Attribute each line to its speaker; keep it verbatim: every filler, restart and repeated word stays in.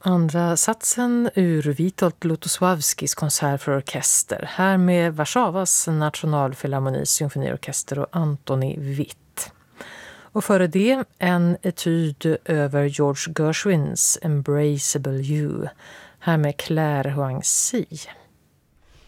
Speaker 1: Andra satsen ur Witold Lutosławskis konsert för orkester, här med Warszawas nationalfilharmonis symfoniorkester och Antoni Witt. Och före det en etyd över George Gershwins Embraceable You, här med Claire Huang-Si.